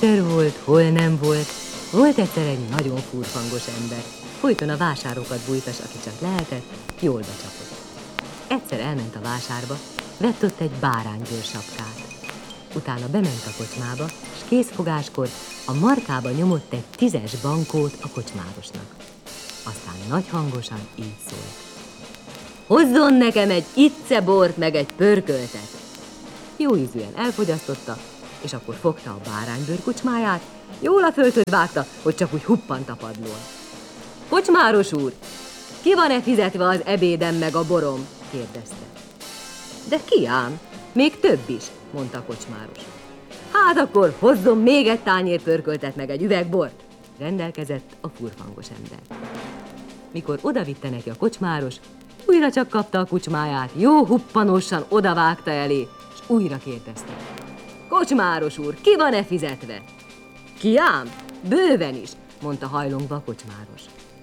egyszer volt, hol nem volt. Volt egyszer egy nagyon furfangos ember. Folyton a vásárokat bújtas, aki csak lehetett, jól becsapott. Egyszer elment a vásárba, vett ott egy báránybőr sapkát. Utána bement a kocsmába, és készfogáskor a markába nyomott egy 10-es bankót a kocsmárosnak. Aztán nagy hangosan így szólt: hozzon nekem egy icce bort, meg egy pörköltet. Jó ízűen elfogyasztotta, és akkor fogta a báránybőr kocsmáját, jól a földhöz vágta, hogy csak úgy huppant a padlón. Kocsmáros úr, ki van-e fizetve az ebédem meg a borom? Kérdezte. De ki ám? Még több is, mondta a kocsmáros. Hát akkor hozzon még egy tányér pörköltet meg egy üveg bort, rendelkezett a furfangos ember. Mikor odavitte neki a kocsmáros, újra csak kapta a kocsmáját, jó huppanósan odavágta elé, és újra kérdezte. Kocsmáros úr, ki van-e fizetve? Ki ám? Bőven is, mondta hajlongva a kocsmáros.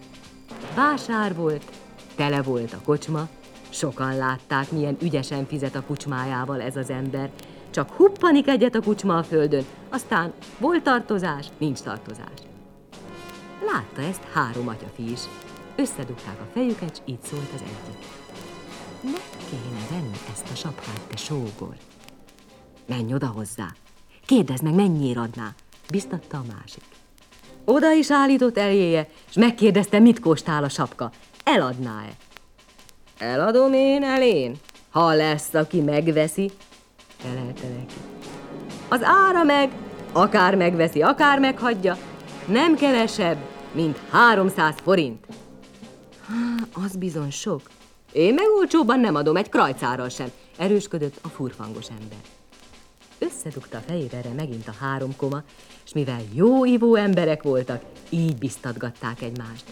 Vásár volt, tele volt a kocsma, sokan látták, milyen ügyesen fizet a kocsmájával ez az ember. Csak huppanik egyet a kocsma a földön, aztán volt tartozás, nincs tartozás. Látta ezt 3 atyafi is. Összedugták a fejüket, és így szólt az egyik. Meg kéne venni ezt a sapkát, te sógor. Menj oda hozzá, kérdezd meg, mennyiért adná, biztatta a másik. Oda is állított eléje, és megkérdezte, mit kóstál a sapka, eladná-e? Eladom én elén, ha lesz, aki megveszi, felelte neki. Az ára meg, akár megveszi, akár meghagyja, nem kevesebb, mint 300 forint. Az bizony sok. Én meg olcsóbban nem adom, egy krajcárral sem, erősködött a furfangos ember. Összedugta a fejére erre megint a 3 koma, és mivel jó ivó emberek voltak, így biztatgatták egymást.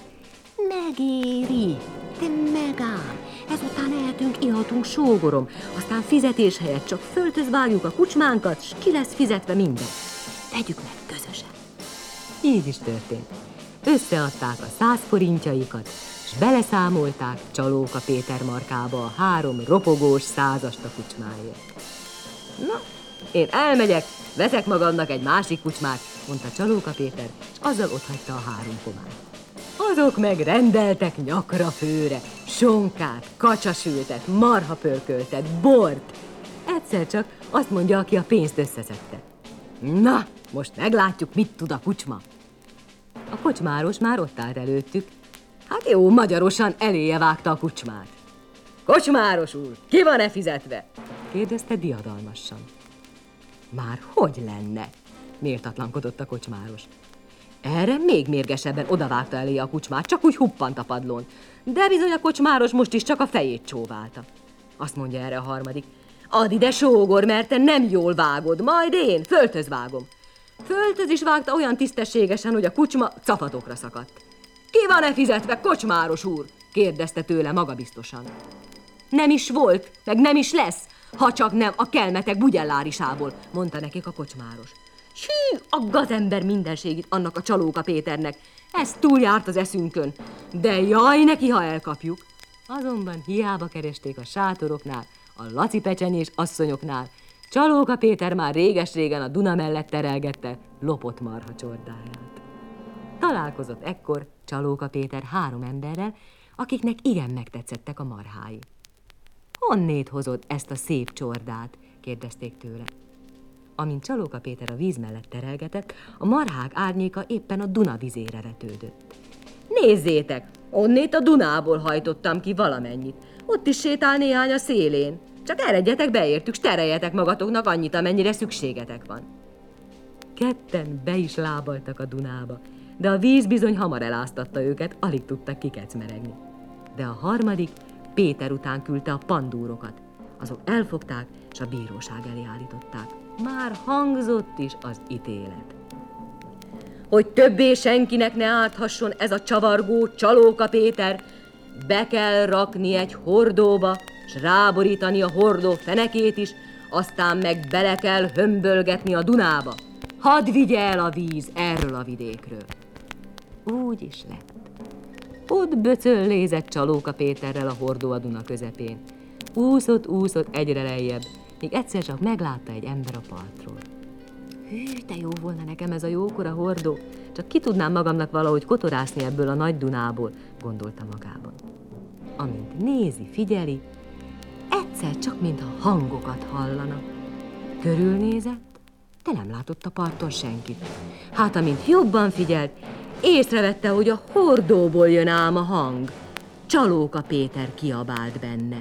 Megéri, te megám, ezután ehetünk, ihatunk, sógorom, aztán fizetés helyett csak földhöz vágjuk a kucsmánkat, s ki lesz fizetve minden. Tegyük meg közösen. Így is történt. Összeadták a 100 forintjaikat, s beleszámolták Csalóka Péter markába a 3 ropogós 100-ast a kucsmáért. Na, én elmegyek, veszek magamnak egy másik kucsmát, mondta Csalóka Péter, és azzal otthagyta a 3 komát. Azok meg rendeltek nyakra főre, sonkát, kacsasültet, marhapörköltet, bort. Egyszer csak azt mondja, aki a pénzt összeszedte. Na, most meglátjuk, mit tud a kucsma. A kocsmáros már ott állt előttük, hát jó magyarosan eléje vágta a kucsmát. Kocsmáros úr, ki van-e fizetve? Kérdezte diadalmasan. Már hogy lenne? Méltatlankodott a kocsmáros. Erre még mérgesebben odavágta elé a kucsmát, csak úgy huppant a padlón. De bizony a kocsmáros most is csak a fejét csóválta. Azt mondja erre a harmadik. Add ide, sógor, mert te nem jól vágod, majd én földhöz vágom. Földhöz is vágta olyan tisztességesen, hogy a kucsma cafatokra szakadt. Ki van-e fizetve, kocsmáros úr? Kérdezte tőle magabiztosan. Nem is volt, meg nem is lesz, ha csak nem a kelmetek bugyellárisából, mondta nekik a kocsmáros. Hű, a gazember mindenségét annak a Csalóka Péternek. Ez túljárt az eszünkön. De jaj neki, ha elkapjuk. Azonban hiába keresték a sátoroknál, a Laci pecsenyés asszonyoknál. Csalóka Péter már réges-régen a Duna mellett terelgette lopott marha csordáját. Találkozott ekkor Csalóka Péter 3 emberrel, akiknek igen megtetszettek a marhái. Honnét hozod ezt a szép csordát? Kérdezték tőle. Amint Csalóka Péter a víz mellett terelgetett, a marhák árnyéka éppen a Duna vizére vetődött. Nézzétek, onnét a Dunából hajtottam ki valamennyit. Ott is sétál néhány a szélén. Csak eredjetek beértük, s tereljetek magatoknak annyit, amennyire szükségetek van. Ketten be is lábaltak a Dunába, de a víz bizony hamar eláztatta őket, alig tudtak kikecmeregni. De a harmadik Péter után küldte a pandúrokat. Azok elfogták, és a bíróság elé állították. Már hangzott is az ítélet. Hogy többé senkinek ne árthasson ez a csavargó Csalóka Péter, be kell rakni egy hordóba, s ráborítani a hordó fenekét is, aztán meg bele kell hömbölgetni a Dunába. Hadd vigye el a víz erről a vidékről. Úgy is lett. Ott böcöllézett Csalóka Péterrel a hordó a Duna közepén. Úszott egyre lejjebb, míg egyszer csak meglátta egy ember a partról. Hű, de jó volna nekem ez a jókora hordó, csak ki tudnám magamnak valahogy kotorászni ebből a nagy Dunából, gondolta magában. Amint nézi, figyeli, egyszer csak mintha hangokat hallana. Körülnézett, de nem látott a parton senkit. Hát amint jobban figyelt, észrevette, hogy a hordóból jön ám a hang. Csalóka Péter kiabált benne.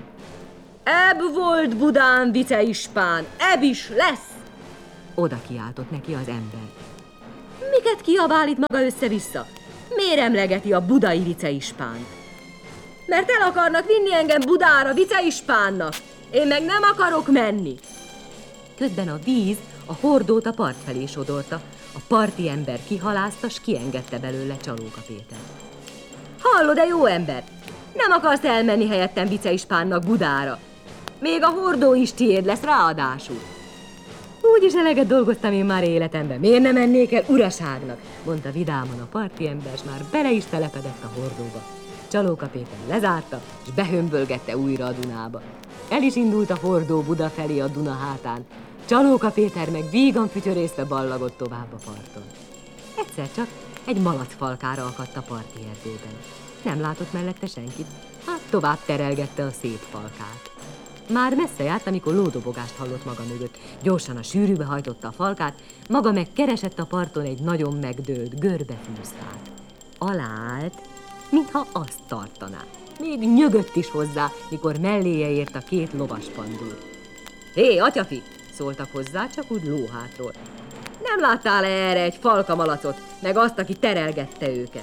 Ebb volt Budán, viceispán, ebb is lesz! Oda kiáltott neki az ember. Miket kiabál itt maga össze-vissza? Miért emlegeti a budai viceispánt? Mert el akarnak vinni engem Budára viceispánnak. Én meg nem akarok menni. Közben a víz a hordót a part felé sodorta. A parti ember kihalázta, s kiengedte belőle Csalóka Péter. Hallod-e, jó ember? Nem akarsz elmenni helyettem viceispánnak Budára? Még a hordó is tiéd lesz ráadásul. Úgyis eleget dolgoztam én már életemben. Miért nem mennék el uraságnak? Mondta vidáman a parti ember, s már bele is telepedett a hordóba. Csalóka Péter lezárta, és behömbölgette újra a Dunába. El is indult a hordó Buda felé a Duna hátán. Csalóka Péter meg vígan fütyörészve ballagott tovább a parton. Egyszer csak egy malacfalkára akadt a parti erdőben. Nem látott mellette senkit, hát tovább terelgette a szép falkát. Már messze járt, amikor lódobogást hallott maga mögött. Gyorsan a sűrűbe hajtotta a falkát, maga meg keresett a parton egy nagyon megdőlt görbefűzfát. Alállt, mintha azt tartaná. Még nyögött is hozzá, mikor melléje ért a két lovas pandúr. Hé, atyafi! Szóltak hozzá, csak úgy lóhátról. Nem láttál erre egy falka malacot, meg azt, aki terelgette őket?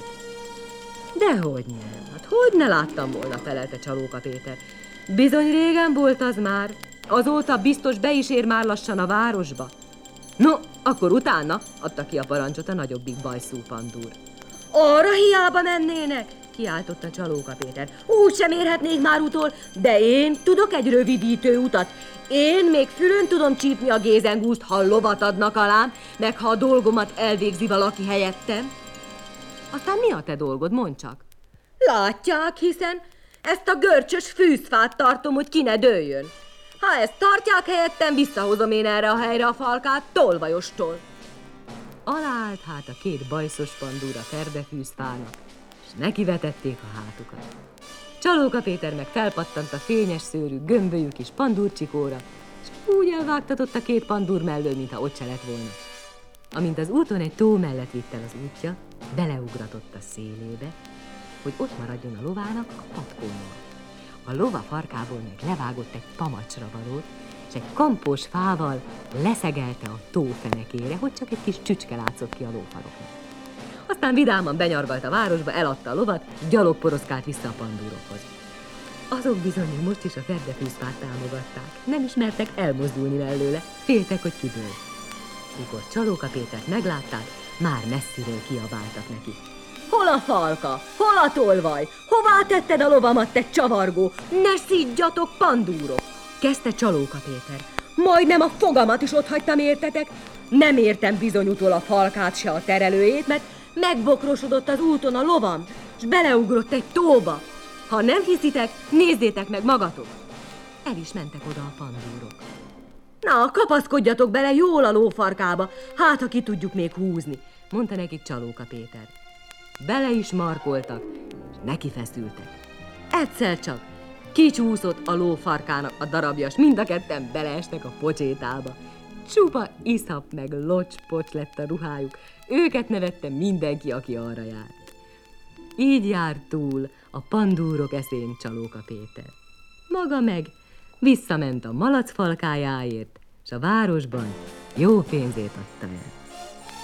Dehogy nem, hát hogy ne láttam volna, felelte Csalóka Péter. Bizony régen volt az már, azóta biztos be is ér már lassan a városba. No, akkor utána adta ki a parancsot a nagyobbik bajszú pandúr. Arra hiába mennének, kiáltotta Csalóka Péter. Úgy sem érhetnék már utol, de én tudok egy rövidítő utat. Én még fülön tudom csípni a gézengúzt, ha lovat adnak alám, meg ha a dolgomat elvégzi valaki helyettem. Aztán mi a te dolgod, mondd csak? Látják, hiszen ezt a görcsös fűzfát tartom, hogy ki ne dőljön. Ha ezt tartják helyettem, visszahozom én erre a helyre a falkát tolvajostól. Alállt hát a két bajszos pandúr a ferdefűzfának, és nekivetették a hátukat. Csalóka Péter meg felpattant a fényes szőrű, gömbölyű kis pandúrcsikóra, és úgy elvágtatott a két pandúr mellől, mintha ott se lett volna. Amint az úton egy tó mellett vitt el az útja, beleugratott a szélébe, hogy ott maradjon a lovának a patkónál. A lova farkából meg levágott egy pamacsra valót, és egy kampós fával leszegelte a tó fenekére, hogy csak egy kis csücske látszott ki a lófaroknak. Aztán vidáman benyargalt a városba, eladta a lovat, és gyalog poroszkált vissza a pandúrokhoz. Azok bizony még most is a ferdefűzfát támogatták, nem ismertek elmozdulni mellőle, féltek, hogy kidől. Mikor Csalóka Pétert meglátták, már messziről kiabáltak neki. Hol a falka? Hol a tolvaj? Hová tetted a lovamat, te csavargó? Ne szidjatok, pandúrok! Kezdte Csalóka Péter. Majdnem a fogamat is otthagytam, értetek? Nem értem bizony utol a falkát, se a terelőjét, mert megbokrosodott az úton a lovam, és beleugrott egy tóba. Ha nem hiszitek, nézzétek meg magatok! El is mentek oda a pandúrok. Na, kapaszkodjatok bele jól a lófarkába, hát ha ki tudjuk még húzni, mondta nekik Csalóka Péter. Bele is markoltak, és neki feszültek. Egyszer csak kicsúszott a lófarkának a darabja, s mind a ketten beleestek a pocsétába. Csupa iszap meg locs-pocs lett a ruhájuk, őket nevette mindenki, aki arra járt. Így járt túl a pandúrok eszén Csalóka Péter. Maga meg visszament a malacfalkájáért, s a városban jó pénzét adta el.